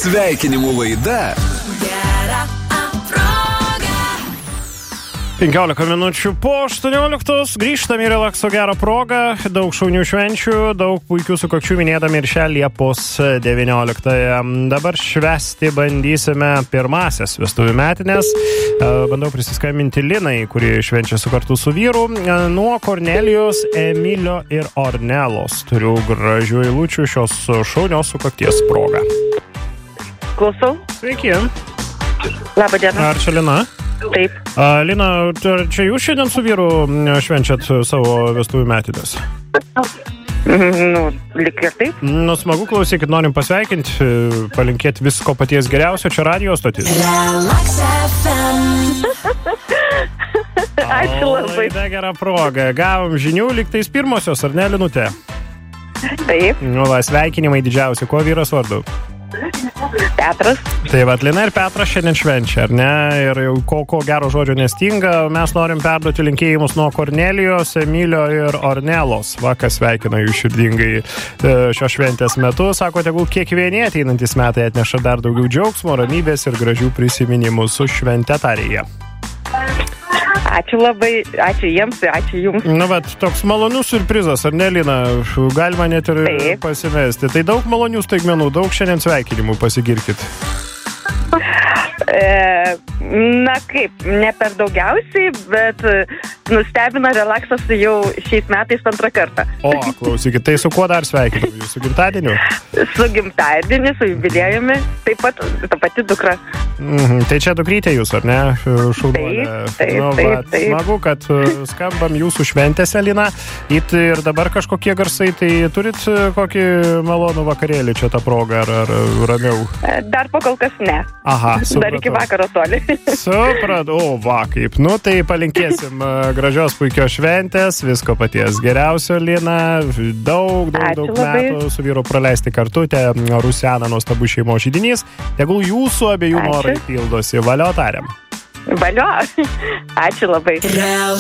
Sveikinimų laida. 15 minučių po 18. Grįžtam į relakso gerą progą. Daug šaunių švenčių, daug puikių sukakčių minėdami ir šią Liepos 19-ąją. Dabar švęsti bandysime pirmasias vestuvių metinės. Bandau prisiskambinti Linai, kuri švenčia su kartu su vyru. Nuo Kornelijos, Emilio ir Ornelos. Turiu gražių eilučių šios šaunios sukakties progą. Klausau. Sveiki. Labą dieną. Ar čia Lina? Taip. Lina, čia jūs šiandien su vyru švenčiat savo vestuvių metinės? Lyg ir taip. Smagu, klausykit, norim pasveikinti, palinkėti visko paties geriausio, čia radijo stotis. Ačiū labai. Laida gera proga. Gavom žinių, lyg tais pirmosios, ar ne, Linutė? Taip. Sveikinimai didžiausi. Kuo vyras vardu? Petras. Tai vat, Lina ir Petras šiandien švenčia, ar ne? Ir jau ko gero žodžio nestinga. Mes norim perduoti linkėjimus nuo Kornelijos, Emilio ir Ornelos. Vakas sveikina jų širdingai šios šventės metu. Sako, tegul kiekvieni ateinantys metai atneša dar daugiau džiaugsmo, ramybės ir gražių prisiminimų su švente tarėje. Ačiū labai, ačiū jiems, ačiū jums. Bet toks malonus surprizas, ar ne, Lina? Galima net ir pasimesti. Tai daug malonių staigmenų, daug šiandien sveikinimų, pasigirkit. Na kaip, ne per daugiausiai, bet nustebino relaksas jau šiais metais antrą kartą. O, klausykit, tai su kuo dar sveikinu? Su gimtadieniu? Su gimtadieniu, su jubiliejumi, taip pat ta pati dukra. Tai čia dukrytė jūs, ar ne? Šaunuolė. Taip. Smagu, kad skambam jūsų šventėse, Lina. Ir dabar kažkokie garsai, tai turit kokį malonų vakarėlį čia tą progą, ar ramiau? Dar po kol kas ne. Aha, supratau. Dar iki vakaro toli. Supratau, va kaip. Tai palinkėsim gražios puikios šventės, visko paties geriausio, Lina. Daug metų su vyru praleisti kartu, rusena nuostabus šeimos židinys. Tegul jūsų abiejų norai pildosi. Valio tariam. Valio. Ačiū labai.